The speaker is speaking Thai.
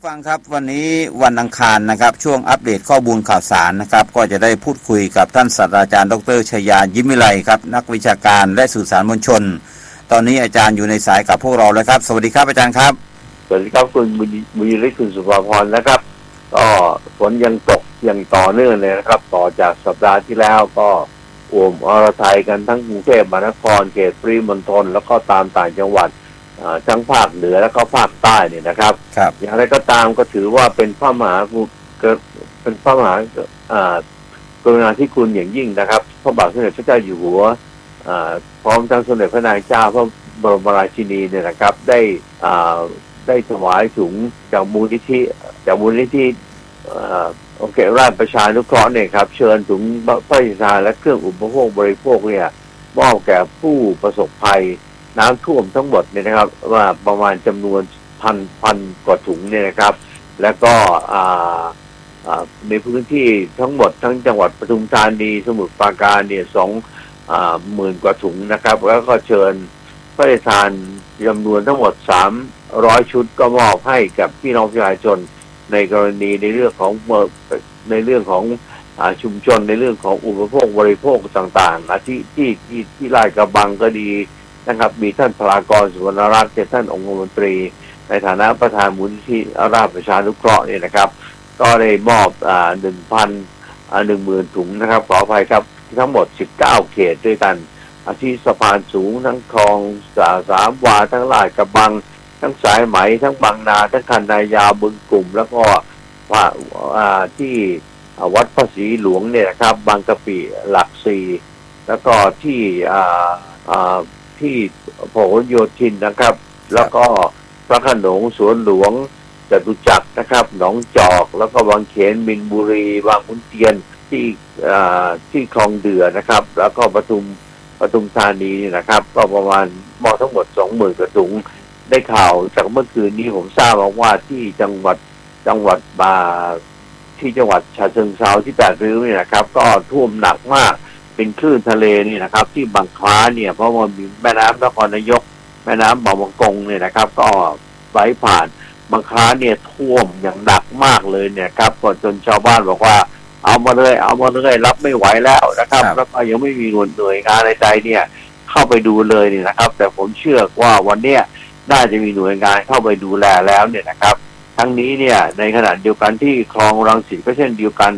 ผู้ฟังครับวันนี้วันอังคารนะครับช่วงอัปเดตข้อมูลข่าวสารนะครับก็จะได้พูดคุยกับท่านศาสตราจารย์ดร.ชยายิ้มวิไลครับนักวิชาการและสื่อสารมวลชนตอนนี้อาจารย์อยู่ในสายกับพวกเราแล้วครับสวัสดีครับอาจารย์ครับสวัสดีครับคุณบุญฤทธิ์คุณสุภาพรนะครับก็ฝนยังตกยังต่อเนื่องเลยนะครับต่อจากสัปดาห์ที่แล้วก็อ่วมอรไทยกันทั้งกรุงเทพมหานครเขตปริมณฑลแล้วก็ตามต่างจังหวัดทั้งภาคเหนือและก็ภาคใต้เนี่ยนะครับอย่างไรก็ตามก็ถือว่าเป็นพระมหากรุณาธิคุณอย่างยิ่งนะครับพระบาทสมเด็จพระเจ้าอยู่หัวพร้อมทั้งสมเด็จพระนางเจ้าพระบรมราชินีเนี่ยนะครับได้ถวายถุงจากมูลนิธิองค์การราชประชานุเคราะห์เนี่ยครับเชิญถุงพระราชทานและเครื่องอุปโภคบริโภคเนี่ยมอบแก่ผู้ประสบภัยน้ำท่วมทั้งหมดเนี่ยนะครับว่าประมาณจำนวนพันกว่าถุงเนี่ยนะครับแล้วก็ในพื้นที่ทั้งหมดทั้งจังหวัดปทุมธานีสมุทรปราการเนี่ย20,000 กว่าถุงนะครับแล้วก็เชิญพระราชทานจำนวนทั้งหมด300 ชุดก็มอบให้กับพี่น้องประชาชนในกรณีในเรื่องของชุมชนในเรื่องของอุปโภคบริโภคต่างๆที่ลาดกระบังก็ดีนะครับมีท่านพลากรสุวรรณรัตน์ท่านองคมนตรีในฐานะประธานมูลนิธิราชประชานุเคราะห์เนี่ยนะครับก็ได้มอบ10,000 ถุงนะครับขออภัยครับทั้งหมด19เขตด้วยกันที่สะพานสูงทั้งคลองสามวาทั้งลาดกระบังทั้งสายไหมทั้งบางนาทั้งคันนายาวบึงกลุ่มแล้วก็ที่วัดพระศรีหลวงเนี่ยนะครับบางกะปิหลักสี่แล้วก็ที่พหลโยธินนะครับแล้วก็พระโขนงสวนหลวงจตุจักรนะครับหนองจอกแล้วก็บางเขนมินบุรีบางขุนเทียนที่คลองเดือนะครับแล้วก็ปทุมธานีนะครับก็ประมาณทั้งหมด 20,000 กว่าถุงได้ข่าวจากเมื่อคืนนี้ผมทราบว่าที่จังหวัดฉะเชิงเทราที่8 ริ้วเนี่ยนะครับก็ท่วมหนักมากเป็นคลื่นทะเลนี่นะครับที่บางคล้าเนี่ยเพราะว่ามีแม่น้ำนครนายกแม่น้ำบางประกงเนี่ยนะครับก็ไหลผ่านบางคล้าเนี่ยท่วมอย่างหนักมากเลยเนี่ยครับจนชาวบ้านบอกว่าเอามาเลยรับไม่ไหวแล้วนะครับแล้วก็ยังไม่มีหน่วยงานใดๆเนี่ยเข้าไปดูเลยเนี่ยนะครับแต่ผมเชื่อว่าวันเนี้ยน่าจะมีหน่วยงานเข้าไปดูแลแล้วเนี่ยนะครับทั้งนี้เนี่ยในขณะเดียวกันที่คลองรังสิตก็เช่นเดียวกัน